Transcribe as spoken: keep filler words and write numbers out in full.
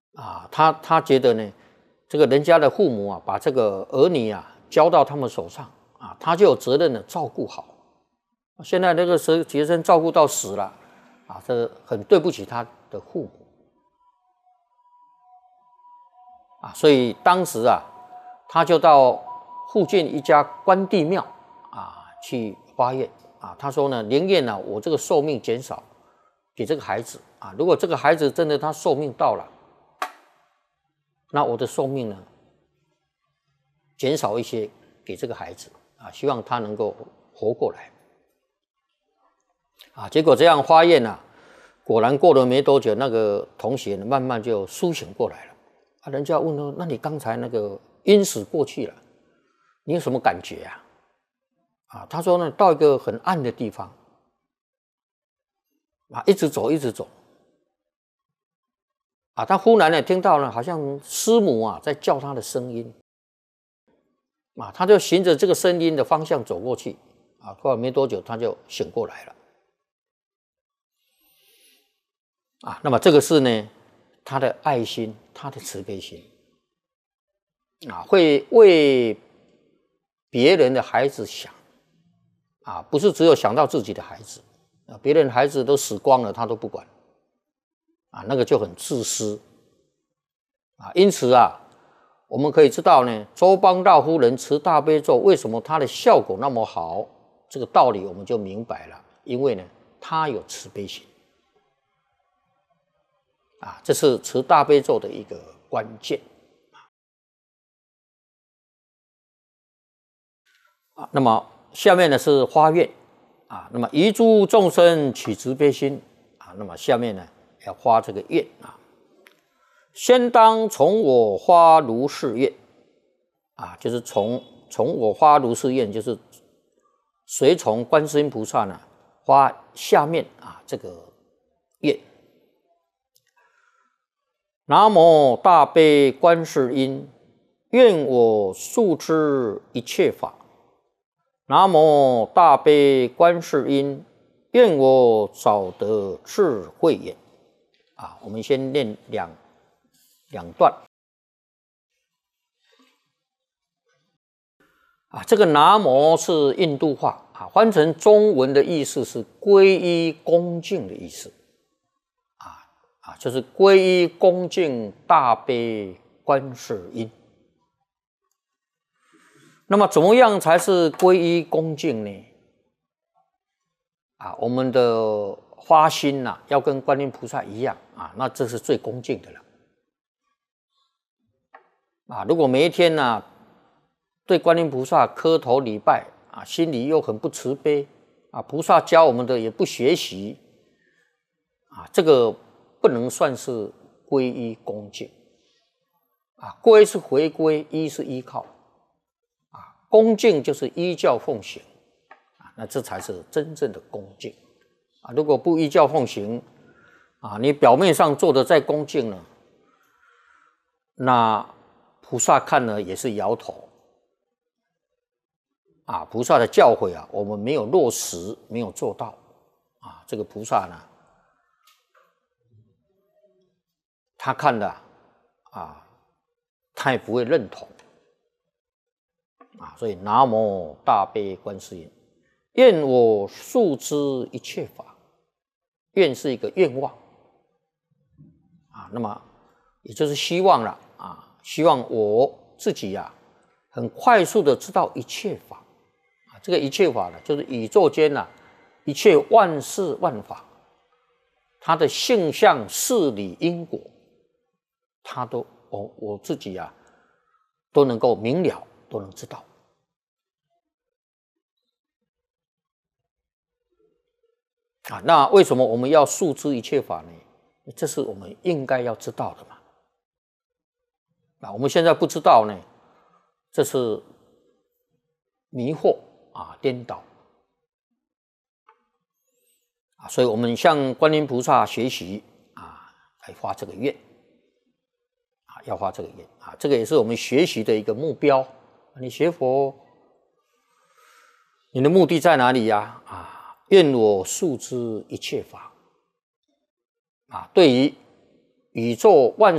啊，他他觉得呢，这个人家的父母啊，把这个儿女啊交到他们手上啊，他就有责任的照顾好。现在那个时候学生照顾到死了啊，这很对不起他的父母啊，所以当时啊，他就到附近一家关帝庙啊去发愿啊，他说呢，宁愿呢我这个寿命减少给这个孩子啊，如果这个孩子真的他寿命到了，那我的寿命呢减少一些给这个孩子啊，希望他能够活过来啊。结果这样发愿啊，果然过了没多久，那个同学呢慢慢就苏醒过来了啊。人家问说：“那你刚才那个因死过去了，你有什么感觉啊？”啊，他说呢，到一个很暗的地方啊，一直走，一直走。啊，他忽然呢听到呢，好像师母啊在叫他的声音，啊，他就循着这个声音的方向走过去，啊，过了没多久他就醒过来了，啊，那么这个是呢，他的爱心，他的慈悲心，啊，会为别人的孩子想，啊，不是只有想到自己的孩子，啊，别人的孩子都死光了他都不管。啊，那个就很自私啊，因此啊，我们可以知道呢，周邦道夫人持大悲咒为什么它的效果那么好，这个道理我们就明白了，因为呢，它有慈悲心啊，这是持大悲咒的一个关键啊。那么下面呢是发愿啊，那么遗诸众生起慈悲心啊，那么下面呢。要发这个愿啊，先当从我发如是愿啊，就是从从我发如是愿，就是随从观世音菩萨呢发下面啊这个愿。南无大悲观世音，愿我速知一切法。南无大悲观世音，愿我早得智慧眼。啊，我们先念两两段啊。这个南无是印度话啊，翻成中文的意思是皈依恭敬的意思啊啊，就是皈依恭敬大悲观世音。那么怎么样才是皈依恭敬呢？啊，我们的发心呐、啊，要跟观音菩萨一样啊，那这是最恭敬的了。啊，如果每一天呢、啊，对观音菩萨磕头礼拜啊，心里又很不慈悲啊，菩萨教我们的也不学习啊，这个不能算是皈依恭敬啊。皈是回归，依是依靠啊，恭敬就是依教奉行啊，那这才是真正的恭敬。啊，如果不依教奉行，啊，你表面上做的再恭敬呢，那菩萨看了也是摇头。啊，菩萨的教诲啊，我们没有落实，没有做到，啊，这个菩萨呢，他看的啊，他也不会认同，啊，所以南无大悲观世音，愿我速知一切法。愿是一个愿望啊，那么也就是希望了啊，希望我自己呀、啊，很快速的知道一切法啊，这个一切法呢，就是宇宙间呐、啊，一切万事万法，它的性相、事理、因果，它都我我自己呀、啊，都能够明了，都能知道。啊，那为什么我们要速知一切法呢？这是我们应该要知道的嘛。啊，我们现在不知道呢，这是迷惑啊，颠倒啊，所以我们向观音菩萨学习啊，来发这个愿啊，要发这个愿啊，这个也是我们学习的一个目标。你学佛，你的目的在哪里呀？啊。愿我速知一切法啊！对于宇宙万